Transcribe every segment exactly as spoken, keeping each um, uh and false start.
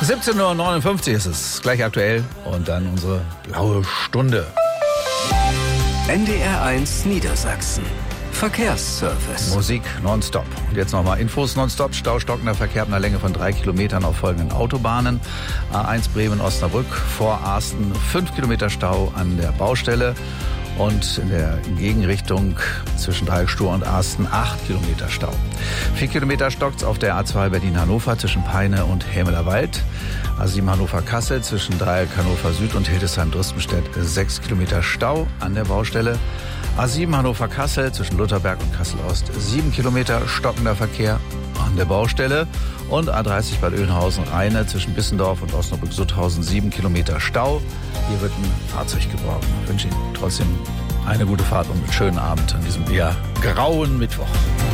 siebzehn Uhr neunundfünfzig ist es, gleich aktuell und dann unsere blaue Stunde. N D R eins Niedersachsen. Verkehrsservice. Musik nonstop. Und jetzt nochmal Infos nonstop. Stau stockender Verkehr ab einer Länge von drei Kilometern auf folgenden Autobahnen. A eins Bremen-Osnabrück vor Arsten, fünf Kilometer Stau an der Baustelle. Und in der Gegenrichtung zwischen Dreieckstuhr und Arsten acht Kilometer Stau. vier Kilometer stockt's auf der A zwei Berlin-Hannover zwischen Peine und Hämelerwald. A sieben Hannover-Kassel zwischen Dreieck Hannover Süd und Hildesheim-Drüstenstedt sechs Kilometer Stau an der Baustelle. A sieben Hannover-Kassel zwischen Lutherberg und Kassel-Ost sieben Kilometer stockender Verkehr an der Baustelle. Und A dreißig Bad Oeynhausen-Rheine zwischen Bissendorf und Osnabrück-Sutthausen sieben Kilometer Stau. Hier wird ein Fahrzeug gebraucht. Ich wünsche Ihnen trotzdem eine gute Fahrt und einen schönen Abend an diesem eher grauen Mittwoch.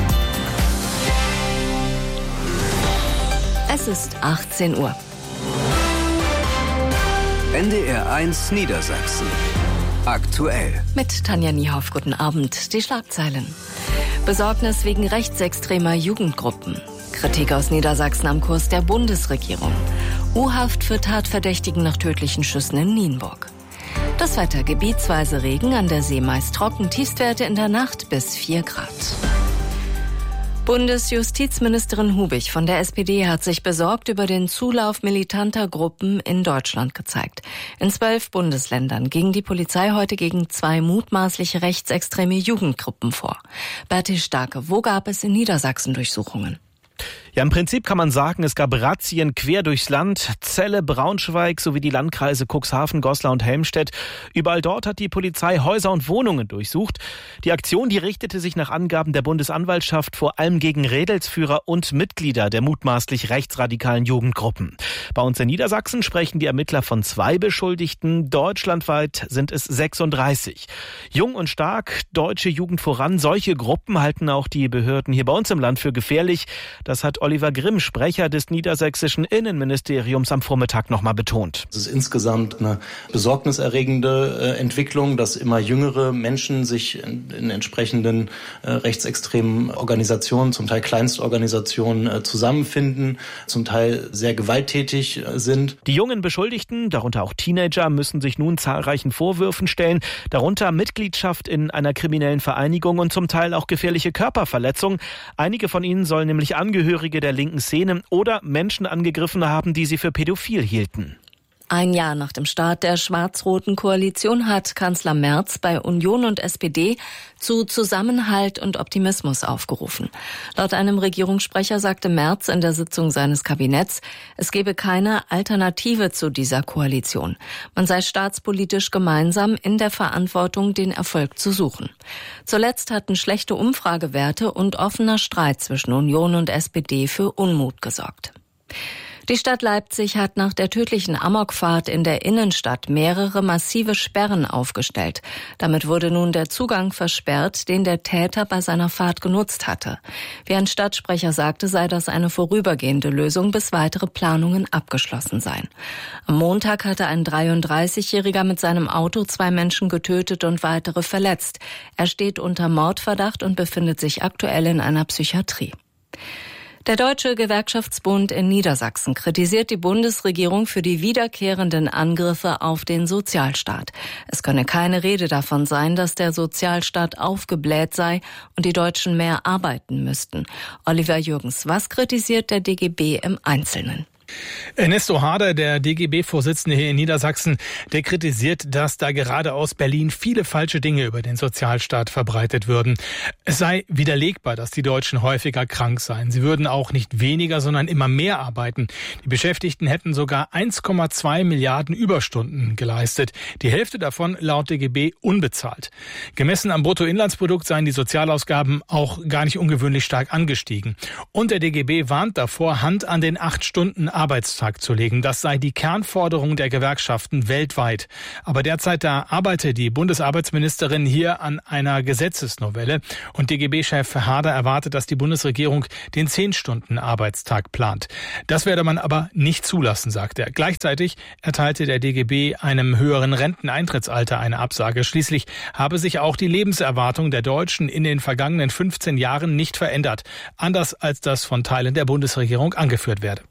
Es ist achtzehn Uhr. N D R eins Niedersachsen. Aktuell. Mit Tanja Niehoff, guten Abend. Die Schlagzeilen. Besorgnis wegen rechtsextremer Jugendgruppen. Kritik aus Niedersachsen am Kurs der Bundesregierung. U-Haft für Tatverdächtigen nach tödlichen Schüssen in Nienburg. Das Wetter: gebietsweise Regen, an der See meist trocken, Tiefstwerte in der Nacht bis vier Grad. Bundesjustizministerin Hubig von der S P D hat sich besorgt über den Zulauf militanter Gruppen in Deutschland gezeigt. In zwölf Bundesländern ging die Polizei heute gegen zwei mutmaßliche rechtsextreme Jugendgruppen vor. Berti Starke, wo gab es in Niedersachsen Durchsuchungen? Ja, im Prinzip kann man sagen, es gab Razzien quer durchs Land. Celle, Braunschweig sowie die Landkreise Cuxhaven, Goslar und Helmstedt. Überall dort hat die Polizei Häuser und Wohnungen durchsucht. Die Aktion, die richtete sich nach Angaben der Bundesanwaltschaft vor allem gegen Rädelsführer und Mitglieder der mutmaßlich rechtsradikalen Jugendgruppen. Bei uns in Niedersachsen sprechen die Ermittler von zwei Beschuldigten. Deutschlandweit sind es sechsunddreißig. Jung und stark, deutsche Jugend voran. Solche Gruppen halten auch die Behörden hier bei uns im Land für gefährlich. Das hat Oliver Grimm, Sprecher des niedersächsischen Innenministeriums, am Vormittag nochmal betont. Es ist insgesamt eine besorgniserregende Entwicklung, dass immer jüngere Menschen sich in, in entsprechenden äh, rechtsextremen Organisationen, zum Teil Kleinstorganisationen, äh, zusammenfinden, zum Teil sehr gewalttätig äh, sind. Die jungen Beschuldigten, darunter auch Teenager, müssen sich nun zahlreichen Vorwürfen stellen, darunter Mitgliedschaft in einer kriminellen Vereinigung und zum Teil auch gefährliche Körperverletzung. Einige von ihnen sollen nämlich Angehörige der linken Szene oder Menschen angegriffen haben, die sie für pädophil hielten. Ein Jahr nach dem Start der schwarz-roten Koalition hat Kanzler Merz bei Union und S P D zu Zusammenhalt und Optimismus aufgerufen. Laut einem Regierungssprecher sagte Merz in der Sitzung seines Kabinetts, es gebe keine Alternative zu dieser Koalition. Man sei staatspolitisch gemeinsam in der Verantwortung, den Erfolg zu suchen. Zuletzt hatten schlechte Umfragewerte und offener Streit zwischen Union und S P D für Unmut gesorgt. Die Stadt Leipzig hat nach der tödlichen Amokfahrt in der Innenstadt mehrere massive Sperren aufgestellt. Damit wurde nun der Zugang versperrt, den der Täter bei seiner Fahrt genutzt hatte. Wie ein Stadtsprecher sagte, sei das eine vorübergehende Lösung, bis weitere Planungen abgeschlossen seien. Am Montag hatte ein dreiunddreißigjähriger mit seinem Auto zwei Menschen getötet und weitere verletzt. Er steht unter Mordverdacht und befindet sich aktuell in einer Psychiatrie. Der Deutsche Gewerkschaftsbund in Niedersachsen kritisiert die Bundesregierung für die wiederkehrenden Angriffe auf den Sozialstaat. Es könne keine Rede davon sein, dass der Sozialstaat aufgebläht sei und die Deutschen mehr arbeiten müssten. Oliver Jürgens, was kritisiert der D G B im Einzelnen? Ernesto Harder, der D G B-Vorsitzende hier in Niedersachsen, der kritisiert, dass da gerade aus Berlin viele falsche Dinge über den Sozialstaat verbreitet würden. Es sei widerlegbar, dass die Deutschen häufiger krank seien. Sie würden auch nicht weniger, sondern immer mehr arbeiten. Die Beschäftigten hätten sogar eins Komma zwei Milliarden Überstunden geleistet. Die Hälfte davon laut D G B unbezahlt. Gemessen am Bruttoinlandsprodukt seien die Sozialausgaben auch gar nicht ungewöhnlich stark angestiegen. Und der D G B warnt davor, Hand an den acht Stunden Arbeitstag zu legen. Das sei die Kernforderung der Gewerkschaften weltweit. Aber derzeit da arbeite die Bundesarbeitsministerin hier an einer Gesetzesnovelle. Und D G B-Chef Harder erwartet, dass die Bundesregierung den zehn-Stunden-Arbeitstag plant. Das werde man aber nicht zulassen, sagt er. Gleichzeitig erteilte der D G B einem höheren Renteneintrittsalter eine Absage. Schließlich habe sich auch die Lebenserwartung der Deutschen in den vergangenen fünfzehn Jahren nicht verändert. Anders als das von Teilen der Bundesregierung angeführt werde.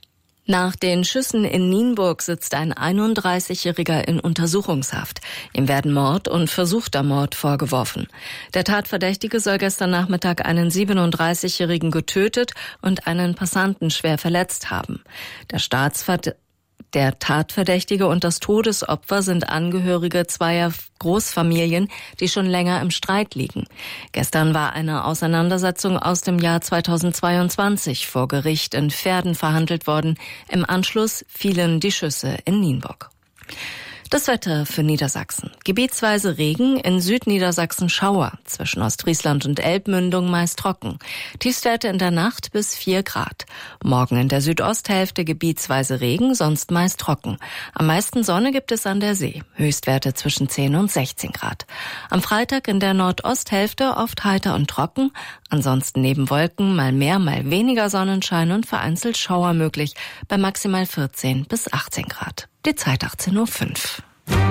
Nach den Schüssen in Nienburg sitzt ein einunddreißigjähriger in Untersuchungshaft. Ihm werden Mord und versuchter Mord vorgeworfen. Der Tatverdächtige soll gestern Nachmittag einen siebenunddreißigjährigen getötet und einen Passanten schwer verletzt haben. Der Staatsverd- Der Tatverdächtige und das Todesopfer sind Angehörige zweier Großfamilien, die schon länger im Streit liegen. Gestern war eine Auseinandersetzung aus dem Jahr zweitausendzweiundzwanzig vor Gericht in Verden verhandelt worden. Im Anschluss fielen die Schüsse in Nienburg. Das Wetter für Niedersachsen. Gebietsweise Regen, in Südniedersachsen Schauer. Zwischen Ostfriesland und Elbmündung meist trocken. Tiefstwerte in der Nacht bis vier Grad. Morgen in der Südosthälfte gebietsweise Regen, sonst meist trocken. Am meisten Sonne gibt es an der See. Höchstwerte zwischen zehn und sechzehn Grad. Am Freitag in der Nordosthälfte oft heiter und trocken. Ansonsten neben Wolken mal mehr, mal weniger Sonnenschein und vereinzelt Schauer möglich bei maximal vierzehn bis achtzehn Grad. Die Zeit achtzehn Uhr fünf.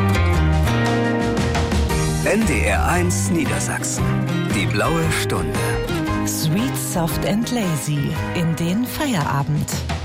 N D R eins Niedersachsen. Die blaue Stunde. Sweet, soft and lazy in den Feierabend.